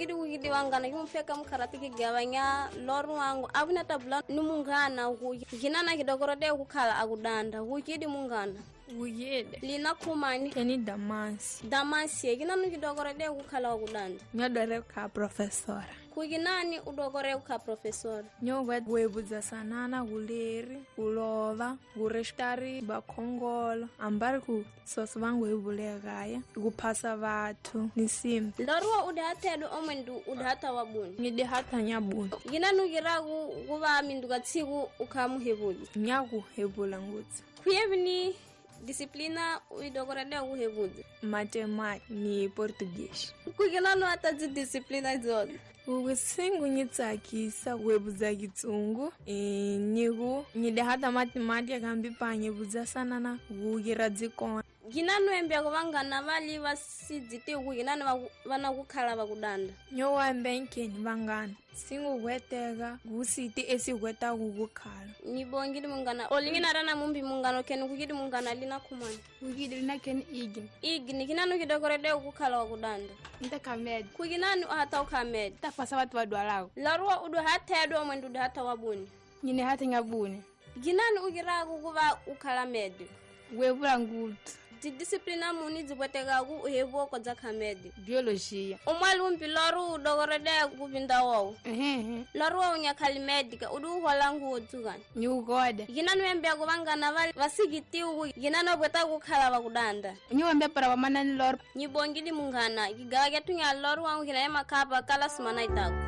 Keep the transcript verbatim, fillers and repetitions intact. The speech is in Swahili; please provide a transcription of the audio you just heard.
kugidi kugidi wangana kimfeka mkarati kigabanya loru wangu abuna tabla numungana hu ginana kidogorode kukala agudanda hukidi mungana Uyede lina kumani keni damansi damansi ginanu kidogorode kukala agudanda nyadore ka professora kuginani udogore ka professor nyogwe webuza sanana guleri ulova gurestari bakongolo ambari ku soso vangu webulegaya kupasa vatu nisim lorwa udatedo omwendu udata wabuni ngide hata nyabuni ginanu giragu kuba minduga tsigu ukamuhebuli nyagu hebula ngutsi kuyevni disciplina uidogorade uhebuza matemat ni português kuginanu ata disciplina zote uwisingu nyitsakisa webuza kitsungu e nigu nyide hata matematika kambi panye buza sana na kugira dzikona ginanu embya kubangana bali basidzite kuginanu bana kukhala bakudanda nyowa mbenkeni bangana singu gwetega gusiti esi gweta kukhala nibongidi mungana olingina rana mumbi mungano ken kugidi mungana lina kumani kugidi lina ken igin igin ginanu kidogorede kukhala bakudanda nta kamed kuginanu hata ukamed tafasa watu wadwalago larwa udu hata edo mwendu hata wabuni nyine hata ngabuni ginanu ugiragu kuba ukhala med webula ngutu di disciplina muni zibotega ku uhebo ko zakamedi biologia umwalumbi loru dogorede kubinda wo ehe loru wo nya kalimedica udu holangu otugan nyugode ginanu embe kubangana bali basigiti ugu ginanu bweta kukhala bakudanda nyuwembe para bamanani lor nyibongidi mungana gigaga tunya loru wangu kina makapa kala sumana itaku